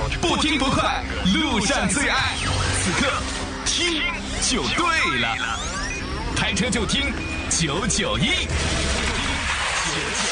不听不快，路上最爱。此刻听就对了，开车就听991。